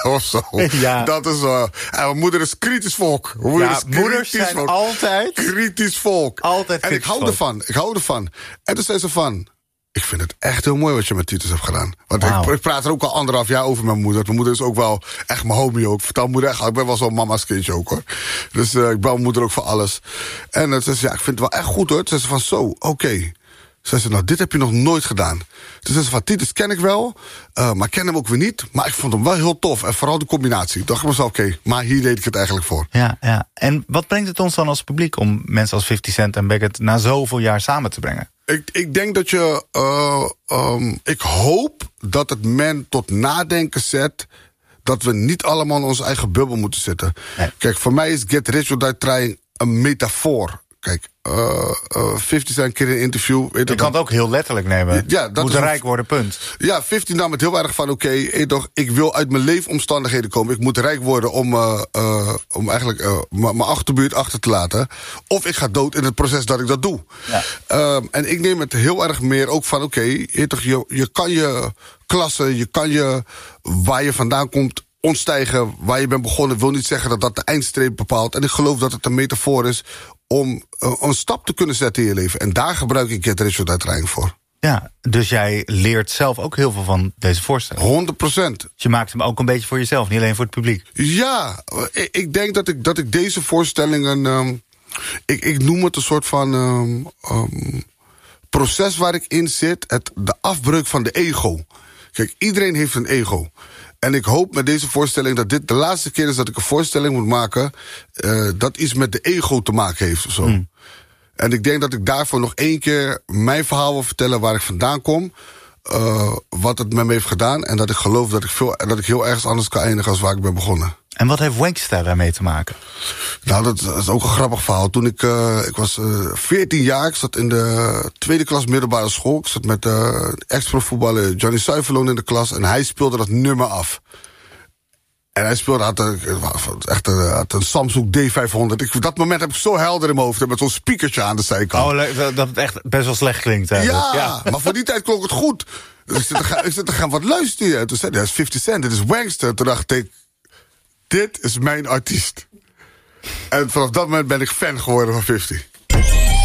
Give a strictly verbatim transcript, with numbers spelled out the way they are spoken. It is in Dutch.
of zo. Ja. Dat is... Uh, en mijn moeder is kritisch volk. Mijn moeder Ja, is kritisch moeders zijn volk. altijd... Kritisch volk. Altijd en ik kritisch hou volk. ervan. Ik hou ervan. En toen zei ze van... Ik vind het echt heel mooi wat je met Titus hebt gedaan. Want Wow. ik, ik praat er ook al anderhalf jaar over met mijn moeder. Mijn moeder is ook wel echt mijn homie ook. Ik vertel moeder echt, ik ben wel zo'n mama's kindje ook hoor. Dus uh, ik bel mijn moeder ook voor alles. En uh, ze zei, ja, ik vind het wel echt goed hoor. Toen zei ze van, zo, oké. Okay. Zei ze, nou, dit heb je nog nooit gedaan. Toen zei ze van, Titus ken ik wel, uh, maar ik ken hem ook weer niet. Maar ik vond hem wel heel tof. En vooral de combinatie. Toen dacht ik mezelf, oké, okay, maar hier deed ik het eigenlijk voor. Ja, ja. En wat brengt het ons dan als publiek om mensen als fifty Cent en Beckett na zoveel jaar samen te brengen? Ik, ik denk dat je... Uh, um, ik hoop dat het men tot nadenken zet... dat we niet allemaal in onze eigen bubbel moeten zitten. Nee. Kijk, voor mij is Get Rich or Die Trying een metafoor. Kijk, uh, uh, fifty zei een keer in een interview... Je kan het ook heel letterlijk nemen. Ja, dat moet rijk een, worden, punt. Ja, fifty nam het heel erg van... oké, okay, ik wil uit mijn leefomstandigheden komen. Ik moet rijk worden om, uh, uh, om eigenlijk uh, mijn achterbuurt achter te laten. Of ik ga dood in het proces dat ik dat doe. Ja. Uh, en ik neem het heel erg meer ook van... oké, okay, je, je kan je klasse, je kan je... waar je vandaan komt... ontstijgen, waar je bent begonnen... wil niet zeggen dat dat de eindstreep bepaalt. En ik geloof dat het een metafoor is... om uh, een stap te kunnen zetten in je leven. En daar gebruik ik Get Rich or Die Trying voor. Ja, dus jij leert zelf ook heel veel van deze voorstelling. honderd procent. Dus je maakt hem ook een beetje voor jezelf, niet alleen voor het publiek. Ja, ik, ik denk dat ik, dat ik deze voorstellingen... Um, ik, ik noem het een soort van... Um, um, proces waar ik in zit. Het, de afbreuk van de ego. Kijk, iedereen heeft een ego. En ik hoop met deze voorstelling dat dit de laatste keer is dat ik een voorstelling moet maken... Uh, dat iets met de ego te maken heeft of zo. Mm. En ik denk dat ik daarvoor nog één keer mijn verhaal wil vertellen... waar ik vandaan kom, uh, wat het met me heeft gedaan... en dat ik geloof dat ik, veel, dat ik heel ergens anders kan eindigen als waar ik ben begonnen. En wat heeft Wankster daarmee te maken? Nou, dat, dat is ook een grappig verhaal. Toen ik, uh, ik was uh, veertien jaar, ik zat in de tweede klas middelbare school. Ik zat met uh, ex-profvoetballer Johnny Suiverloon in de klas... en hij speelde dat nummer af. En hij speelde, had, een, echt een, had een Samsung D vijfhonderd. Ik, dat moment heb ik zo helder in mijn hoofd. Met zo'n speakertje aan de zijkant. Oh, dat het echt best wel slecht klinkt. Ja, ja, maar voor die tijd klonk het goed. Dus ik zit te gaan, ik zit te gaan wat luisteren. En toen zei hij, dat is fifty Cent, dit is Wankster. Toen dacht ik, dit is mijn artiest. En vanaf dat moment ben ik fan geworden van fifty.